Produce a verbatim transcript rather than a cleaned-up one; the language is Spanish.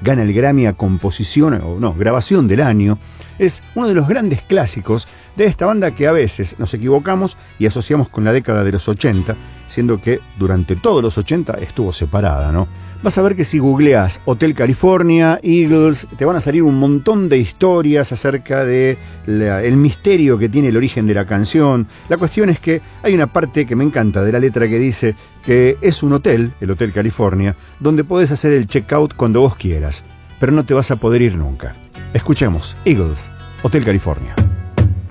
gana el Grammy a composición, o no, grabación del año. Es uno de los grandes clásicos de esta banda que a veces nos equivocamos y asociamos con la década de los ochenta, siendo que durante todos los ochenta estuvo separada, ¿no? Vas a ver que si googleas Hotel California, Eagles, te van a salir un montón de historias acerca de la, el misterio que tiene el origen de la canción. La cuestión es que hay una parte que me encanta de la letra que dice que es un hotel, el Hotel California, donde podés hacer el checkout cuando vos quieras, pero no te vas a poder ir nunca. Escuchemos Eagles, Hotel California.